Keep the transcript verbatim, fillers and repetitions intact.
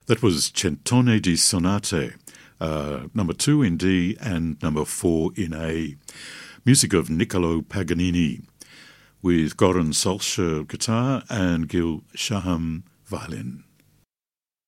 That was Centone di Sonate, uh, number two in D and number four in A. Music of Niccolo Paganini, with Goran Solskjaer guitar and Gil Shaham violin.